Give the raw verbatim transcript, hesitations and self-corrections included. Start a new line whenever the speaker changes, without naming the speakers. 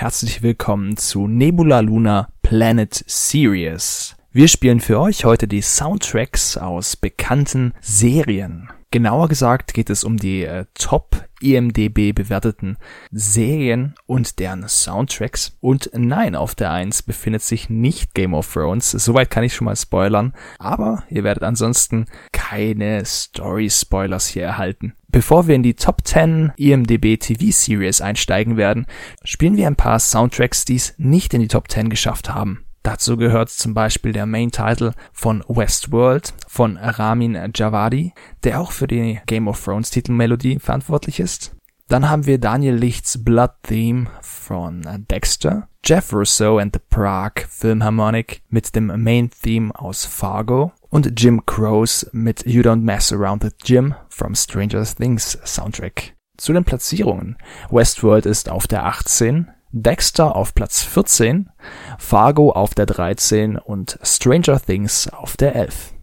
herzlich willkommen zu Nebula Luna Planet Series. Wir spielen für euch heute die Soundtracks aus bekannten Serien. Genauer gesagt geht es um die äh, Top-I M D B bewerteten Serien und deren Soundtracks. Und nein, auf der eins befindet sich nicht Game of Thrones. Soweit kann ich schon mal spoilern. Aber ihr werdet ansonsten keine Story-Spoilers hier erhalten. Bevor wir in die Top zehn I M D B T V-Series einsteigen werden, spielen wir ein paar Soundtracks, die es nicht in die Top zehn geschafft haben. Dazu gehört zum Beispiel der Main-Title von Westworld von Ramin Djawadi, der auch für die Game of Thrones Titelmelodie verantwortlich ist. Dann haben wir Daniel Lichts Blood Theme von Dexter, Jeff Russo and the Prague Philharmonic mit dem Main-Theme aus Fargo und Jim Croce mit You Don't Mess Around with Jim from Stranger Things Soundtrack. Zu den Platzierungen. Westworld ist auf der achtzehn, Dexter auf Platz vierzehn, Fargo auf der dreizehn und Stranger Things auf der elf.